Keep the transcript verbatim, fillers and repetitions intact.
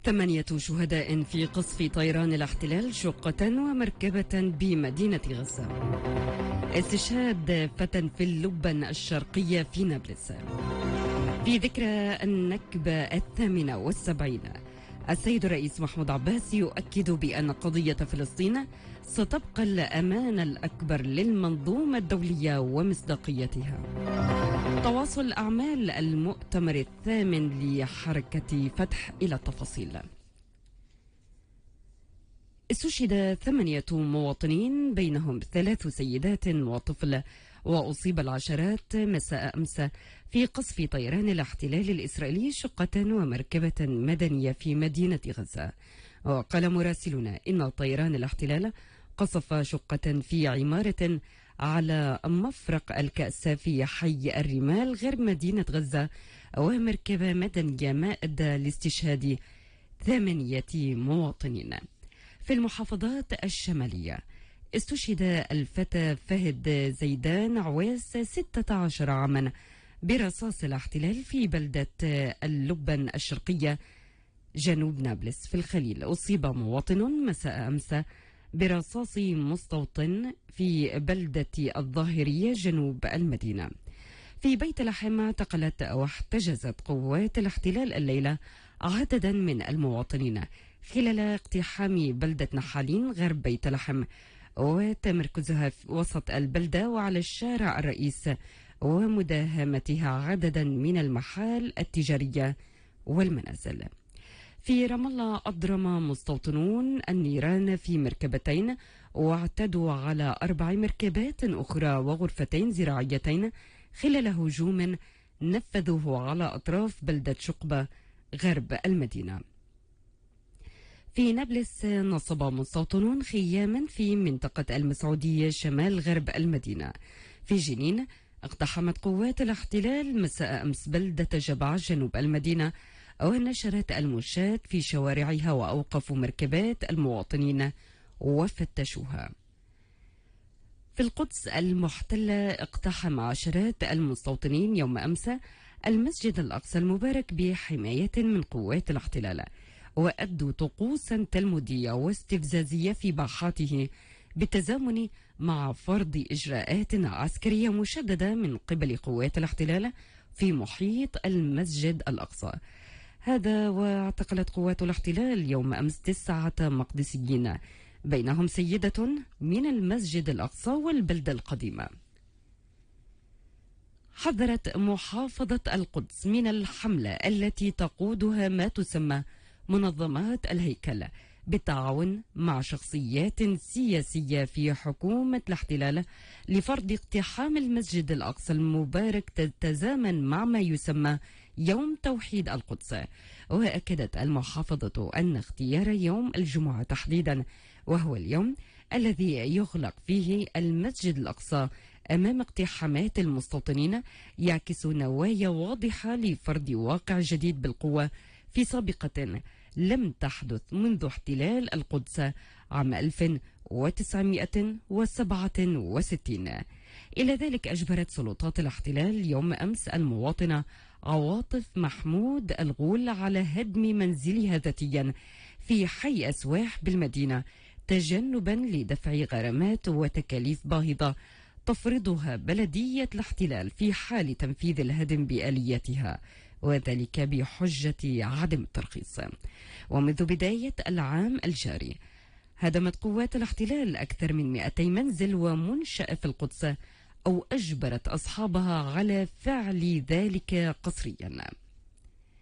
ثمانية شهداء في قصف طيران الاحتلال شقة ومركبة بمدينة غزة. استشهاد فتى في اللبن الشرقية في نابلس. في ذكرى النكبة الثامنة والسبعين، السيد الرئيس محمود عباس يؤكد بأن قضية فلسطين ستبقى الأمان الأكبر للمنظومة الدولية ومصداقيتها. تواصل أعمال المؤتمر الثامن لحركة فتح إلى التفاصيل. استشهد ثمانية مواطنين بينهم ثلاث سيدات وطفل، وأصيب العشرات مساء أمس في قصف طيران الاحتلال الإسرائيلي شقة ومركبة مدنية في مدينة غزة. وقال مراسلنا إن طيران الاحتلال قصف شقة في عمارة على مفرق الكأس في حي الرمال غرب مدينة غزة، ومركبة مدنية ما أدى لاستشهاد ثمانية مواطنين. في المحافظات الشمالية استشهد الفتى فهد زيدان عويس ستة عشر عاما برصاص الاحتلال في بلدة اللبن الشرقية جنوب نابلس في الخليل. أصيب مواطن مساء أمس برصاص مستوطن في بلدة الظاهرية جنوب المدينة. في بيت لحم اعتقلت واحتجزت قوات الاحتلال الليلة عددا من المواطنين خلال اقتحام بلدة نحالين غرب بيت لحم، وتمركزها في وسط البلدة وعلى الشارع الرئيس، ومداهمتها عددا من المحال التجارية والمنازل. في رام الله أضرم مستوطنون النيران في مركبتين، واعتدوا على أربع مركبات أخرى وغرفتين زراعيتين خلال هجوم نفذوه على أطراف بلدة شقبة غرب المدينة. في نابلس نصب مستوطنون خياما في منطقة المسعودية شمال غرب المدينة. في جنين اقتحمت قوات الاحتلال مساء أمس بلدة جبع جنوب المدينة، ونشرت المشاة في شوارعها وأوقفوا مركبات المواطنين وفتشوها. في القدس المحتلة اقتحم عشرات المستوطنين يوم أمس المسجد الأقصى المبارك بحماية من قوات الاحتلال، وأدوا طقوسا تلمودية واستفزازية في باحاته بالتزامن مع فرض إجراءات عسكرية مشددة من قبل قوات الاحتلال في محيط المسجد الأقصى. هذا واعتقلت قوات الاحتلال يوم أمس تسعة مقدسيين، بينهم سيدة من المسجد الأقصى والبلدة القديمة. حذرت محافظة القدس من الحملة التي تقودها ما تسمى منظمات الهيكل بالتعاون مع شخصيات سياسية في حكومة الاحتلال لفرض اقتحام المسجد الأقصى المبارك تتزامن مع ما يسمى يوم توحيد القدس. وأكدت المحافظة أن اختيار يوم الجمعة تحديدا، وهو اليوم الذي يغلق فيه المسجد الأقصى أمام اقتحامات المستوطنين، يعكس نوايا واضحة لفرض واقع جديد بالقوة في سابقة لم تحدث منذ احتلال القدس عام ألف وتسعمائة وسبعة وستين. إلى ذلك أجبرت سلطات الاحتلال يوم أمس المواطنة عواطف محمود الغول على هدم منزلها ذاتيا في حي أسواح بالمدينة، تجنبا لدفع غرامات وتكاليف باهظة تفرضها بلدية الاحتلال في حال تنفيذ الهدم بآلياتها، وذلك بحجة عدم الترخيص. ومنذ بداية العام الجاري هدمت قوات الاحتلال أكثر من مئتي منزل ومنشأة في القدس، أو أجبرت أصحابها على فعل ذلك قسريا.